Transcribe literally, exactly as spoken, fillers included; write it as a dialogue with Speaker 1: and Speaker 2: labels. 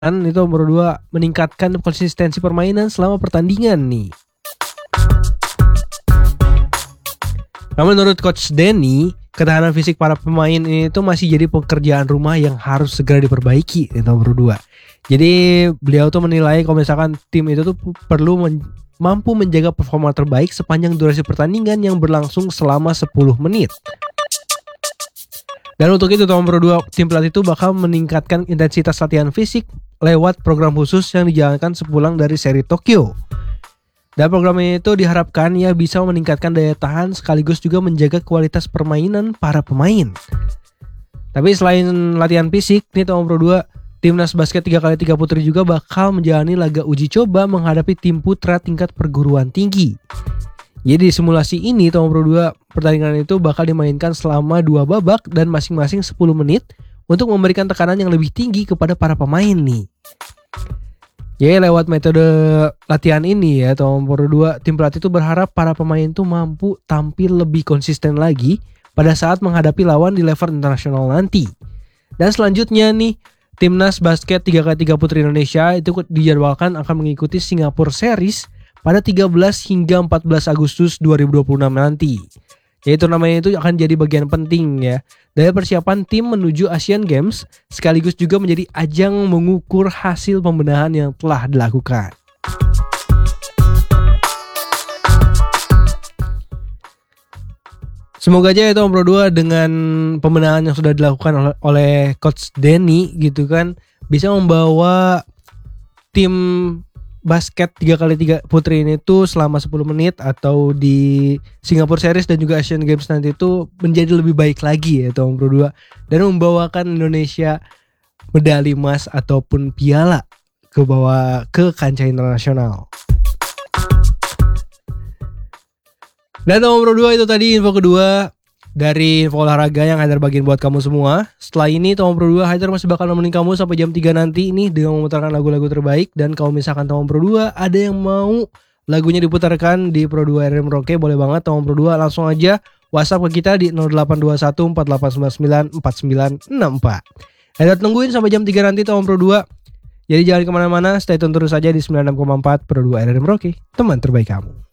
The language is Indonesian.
Speaker 1: itu nomor dua, meningkatkan konsistensi permainan selama pertandingan nih. Nah, menurut Coach Denny, ketahanan fisik para pemain ini tuh masih jadi pekerjaan rumah yang harus segera diperbaiki itu nomor dua. Jadi beliau tuh menilai kalau misalkan tim itu tuh perlu men- mampu menjaga performa terbaik sepanjang durasi pertandingan yang berlangsung selama sepuluh menit. Dan untuk itu nomor dua, tim pelatih itu bakal meningkatkan intensitas latihan fisik lewat program khusus yang dijalankan sepulang dari seri Tokyo. Dan program ini itu diharapkan ya bisa meningkatkan daya tahan sekaligus juga menjaga kualitas permainan para pemain. Tapi selain latihan fisik, nih nomor dua, Timnas Basket tiga kali tiga Putri juga bakal menjalani laga uji coba menghadapi tim putra tingkat perguruan tinggi. Jadi di simulasi ini nomor dua, pertandingan itu bakal dimainkan selama dua babak dan masing-masing sepuluh menit untuk memberikan tekanan yang lebih tinggi kepada para pemain nih. Ya lewat metode latihan ini ya nomor dua, tim pelatih itu berharap para pemain itu mampu tampil lebih konsisten lagi pada saat menghadapi lawan di level internasional nanti. Dan selanjutnya nih, Timnas Basket tiga kali tiga Putri Indonesia itu dijadwalkan akan mengikuti Singapore Series pada tiga belas hingga empat belas Agustus dua ribu dua puluh enam nanti. Jadi turnamen itu akan jadi bagian penting ya dari persiapan tim menuju Asian Games, sekaligus juga menjadi ajang mengukur hasil pembenahan yang telah dilakukan. Semoga aja itu nomor dua dengan pembenahan yang sudah dilakukan oleh, oleh Coach Denny gitu kan bisa membawa tim basket tiga kali tiga Putri ini tuh selama sepuluh menit atau di Singapore Series dan juga Asian Games nanti itu menjadi lebih baik lagi ya nomor dua dan membawakan Indonesia medali emas ataupun piala ke bawah ke kancah internasional. Dan nomor dua itu tadi info kedua dari info olahraga yang Haidar bagiin buat kamu semua. Setelah ini nomor dua, Haidar masih bakal nemenin kamu sampai jam tiga nanti ini dengan memutarkan lagu-lagu terbaik. Dan kalau misalkan nomor dua ada yang mau lagunya diputarkan di Pro dua R M Roke, boleh banget nomor dua langsung aja WhatsApp ke kita di nol delapan dua satu empat delapan sembilan sembilan empat sembilan enam empat. Haidar tungguin sampai jam tiga nanti nomor dua. Jadi jangan kemana-mana, stay tune terus aja di sembilan puluh enam koma empat Pro dua R M Roke, teman terbaik kamu.